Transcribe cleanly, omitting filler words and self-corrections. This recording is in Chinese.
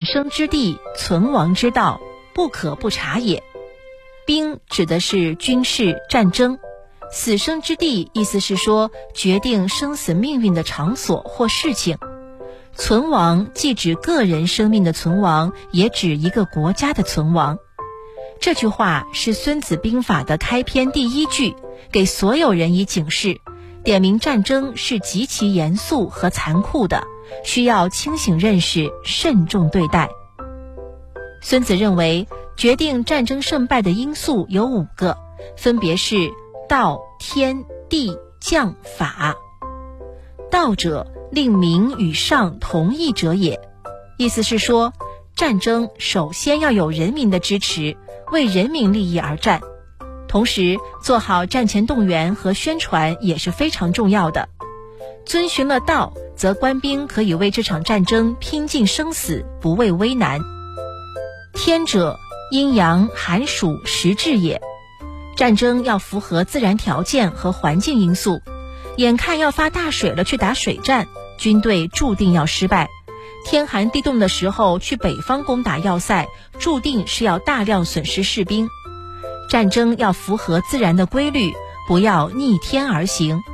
生之地，存亡之道，不可不察也。兵指的是军事战争，死生之地意思是说决定生死命运的场所或事情。存亡既指个人生命的存亡，也指一个国家的存亡。这句话是《孙子兵法》的开篇第一句，给所有人以警示，点明战争是极其严肃和残酷的，需要清醒认识，慎重对待。孙子认为，决定战争胜败的因素有5个，分别是道、天、地、将、法。道者，令民与上同意者也。意思是说，战争首先要有人民的支持，为人民利益而战。同时，做好战前动员和宣传也是非常重要的。遵循了道，则官兵可以为这场战争拼尽生死，不畏危难。天者，阴阳、寒暑、时至也。战争要符合自然条件和环境因素，眼看要发大水了去打水战，军队注定要失败。天寒地冻的时候去北方攻打要塞，注定是要大量损失士兵。战争要符合自然的规律，不要逆天而行，